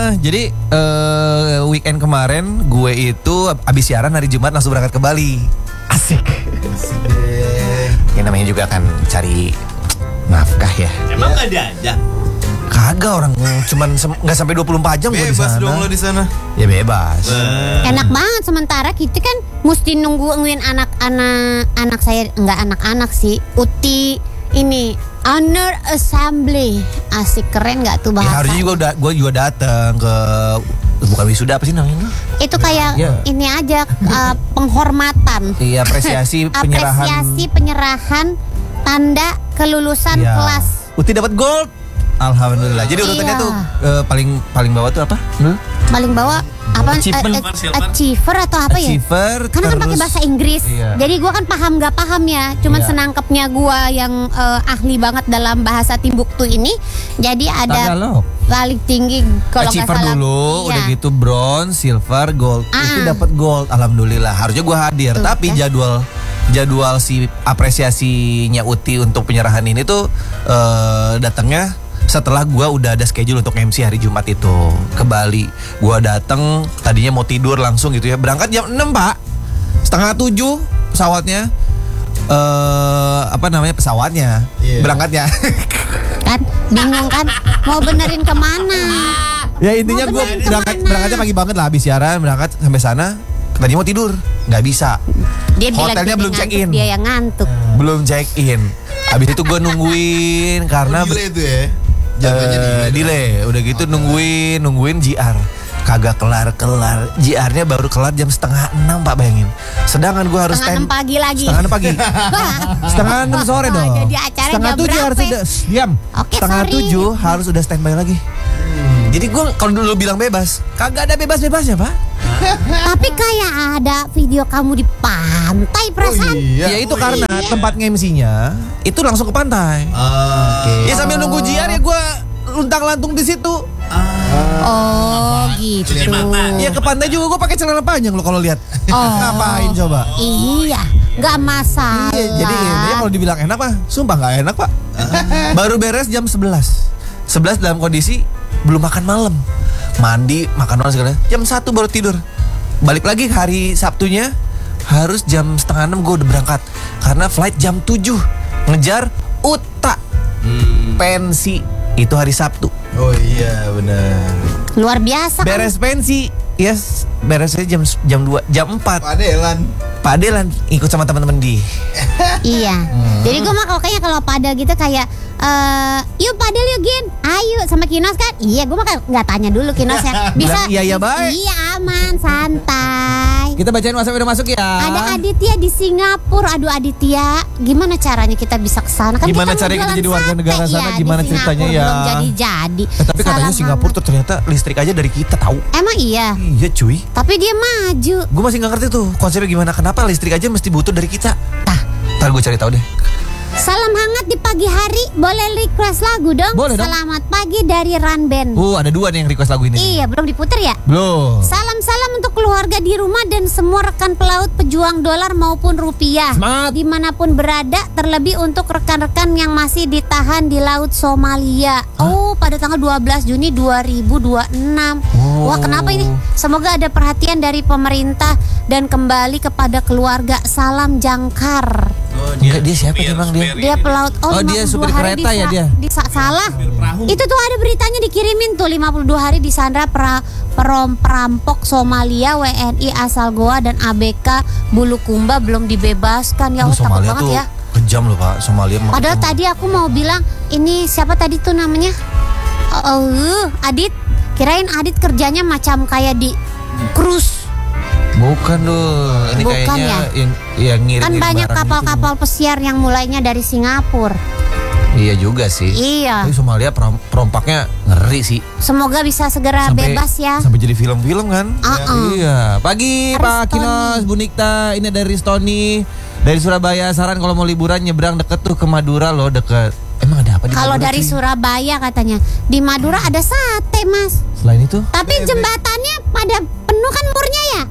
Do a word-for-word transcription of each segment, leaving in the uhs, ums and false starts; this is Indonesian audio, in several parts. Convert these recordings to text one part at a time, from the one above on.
Jadi uh, weekend kemarin gue itu abis siaran hari Jumat langsung berangkat ke Bali. Asik. Ya namanya juga kan cari nafkah ya. Emang ya. gak diajak? Kagak, orang cuman nggak sem- sampai dua puluh empat jam gue di sana. Bebas dong lo di sana. Ya bebas. Be- Enak banget, sementara kita kan mesti nungguin anak-anak anak saya, enggak anak-anak sih, Uti ini honor assembly. Asik, keren nggak tuh Ya, bahasa? harusnya juga udah gue juga datang ke bukan wisuda apa sih namanya? Itu kayak Ya. ini aja uh, penghormatan. Iya, apresiasi penyerahan. Apresiasi penyerahan tanda kelulusan Iya. kelas. Uti dapat gold. Alhamdulillah. Jadi urutannya Iya. tuh uh, paling paling bawah tuh apa? Hmm? Paling bawah apa? Achievement. eh, eh, achiever atau apa ya? Achiever. Karena kan pakai terus- bahasa Inggris, Iya. jadi gue kan paham gak paham ya. Cuman Iya. senangkepnya gue yang eh, ahli banget dalam bahasa Timbuktu ini. Jadi ada Tagalog. paling tinggi kalau nggak Achiever salah. dulu, Iya. udah gitu bronze, silver, gold. Ah. Itu dapat gold, alhamdulillah. Harusnya gue hadir, Tuh, tapi kan? jadwal jadwal si apresiasinya Uti untuk penyerahan ini tuh eh, datangnya setelah gue udah ada schedule untuk M C hari Jumat itu ke Bali. Gue datang, tadinya mau tidur langsung gitu ya. Berangkat jam enam Pak, setengah tujuh pesawatnya. Eh apa namanya pesawatnya? Iya. Berangkatnya. Kan bingung kan mau benerin kemana? Ya intinya Mau gue benerin berangkat kemana? berangkatnya pagi banget lah, habis siaran berangkat sampai sana. Tadinya mau tidur, nggak bisa. Dia bilang Hotelnya dia belum ngantuk, check-in. Dia yang ngantuk. Belum check in. Habis itu gue nungguin karena Delay itu ya. Jatuhnya eh, delay. Udah gitu nungguin nungguin J R. Kagak kelar-kelar. J R-nya baru kelar jam setengah enam Pak, bayangin. Sedangkan gue harus Setengah stand enam pagi lagi. Setengah enam pagi. Setengah enam sore dong. Jadi acara Setengah jam tujuh berapa? harus udah shh, diam. Oke, Setengah sorry. tujuh harus udah standby lagi. Jadi gue kalau dulu bilang bebas, kagak ada bebas-bebasnya Pak. Tapi kayak ada video kamu di pantai perasaan. Ya itu karena tempat nge-M C-nya itu langsung ke pantai. Ah, oke. Ya sambil nunggu J R ya gue luntang-lantung di situ. Oh gitu. Cuci mata. Ya ke pantai juga gue pakai celana panjang lo kalau lihat. Oh. Ngapain coba? Iya, nggak masalah. Iya, jadi ya kalau dibilang enak mah, sumpah nggak enak Pak. Baru beres jam sebelas. sebelas dalam kondisi belum makan malam. Mandi, makan malam segala. Jam satu baru tidur. Balik lagi hari Sabtunya harus jam setengah enam gue udah berangkat. Karena flight jam tujuh. Ngejar Uta. Pensi. Itu hari Sabtu. Oh iya benar. Luar biasa. kan? Beres pensi. Yes, beresnya jam jam dua, jam empat. Pak Delan. Pak Delan ikut sama teman-teman di. Iya. Hmm. Jadi gue mah kalau kayaknya kalau pada gitu kayak eh yuk padel yuk Gin. Ayo sama Kinos kan? Iya, gue mah kayak nggak tanya dulu Kinos ya. Bisa. Bilang iya, iya, baik. Iya, aman, santai. Kita bacain WhatsApp udah masuk ya. Ada Aditya di Singapura. Aduh Aditya, gimana caranya kita bisa ke sana? Kan Gimana kita mau caranya kita jualan jadi warga sate, negara sana? ya, Gimana di ceritanya Singapura ya? Belum jadi-jadi. Eh, tapi katanya Salah Singapura banget. tuh ternyata listrik aja dari kita tahu. Emang iya. Iya cuy. Tapi dia maju. Gue masih nggak ngerti tuh konsepnya gimana. Kenapa listrik aja mesti butuh dari kita? Tah. Ntar gue cari tahu deh. Salam hangat di pagi hari. Boleh request lagu dong? Boleh dong. Selamat pagi dari Run Band. Uh, ada dua nih yang request lagu ini. Iya, belum diputer ya? Belum. Salam-salam untuk keluarga di rumah dan semua rekan pelaut pejuang dolar maupun rupiah. Semangat. Dimanapun berada, terlebih untuk rekan-rekan yang masih ditahan di Laut Somalia. Oh, pada tanggal dua belas Juni dua ribu dua puluh enam. Oh. Wah, kenapa ini? Semoga ada perhatian dari pemerintah dan kembali kepada keluarga. Salam Jangkar. Oh, Enggak, dia siapa emang dia? Dia pelaut. Oh, Oh, dia lima puluh dua supir hari kereta ya disa- dia? disa- salah. perahu. Itu tuh ada beritanya dikirimin tuh lima puluh dua hari disandra pra, perom, perampok Somalia, W N I asal Goa dan A B K Bulukumba belum dibebaskan. Ya Aduh, Allah, takut Somalia banget tuh ya. kejam loh Pak. Somalia. mah Padahal ketemu. tadi aku mau bilang ini siapa tadi tuh namanya? Oh, uh, Adit. Kirain Adit kerjanya macam kayak di cruise. Bukan loh. Ini Bukan kayaknya ya? yang yang ngirim Kan banyak kapal-kapal pesiar yang mulainya dari Singapura. Iya juga sih. Iya. Tapi Somalia perom- perompaknya ngeri sih. Semoga bisa segera bebas ya. Sampai jadi film-film kan? Uh-uh. Iya. Pagi Pak Ristoni. Kinos, Bu Nikta, ini dari Ristoni dari Surabaya. Saran kalau mau liburan nyebrang deket tuh ke Madura loh, deket. Emang ada apa di Kalau Madura, dari cuy? Surabaya katanya di Madura ada sate mas. Selain itu? Tapi jembatannya pada penuh kan murnya ya.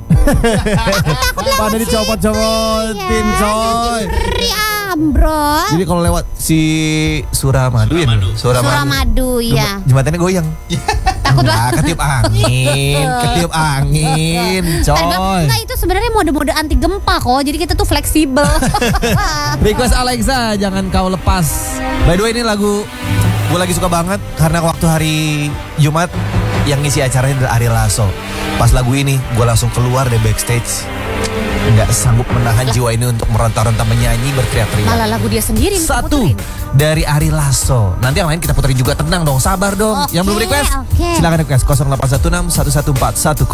Aku takut lewat Pada situ. dicopot-copotin, Iya, coy. ngeri ambrol. Jadi kalau lewat si Suramadu ya, Suramadu. Suramadu. Suramadu ya. Jembatannya goyang. Takut banget. Ah, ketiup angin, ketiup angin, Eh, Bang, coy. enggak, itu sebenarnya mode-mode anti gempa kok. Jadi kita tuh fleksibel. Request Alexa, jangan kau lepas. By the way, ini lagu gue lagi suka banget karena waktu hari Jumat yang ngisi acaranya adalah Ari Lasso. Pas lagu ini gue langsung keluar dari backstage. Nggak sanggup menahan jiwa ini untuk meronta-ronta menyanyi berteriak-teriak. Malah lagu dia sendiri yang Satu diputerin. dari Ari Lasso. Nanti yang lain kita puterin juga, tenang dong, sabar dong. Oke, Yang belum request, oke. silakan request nol delapan satu enam satu satu empat satu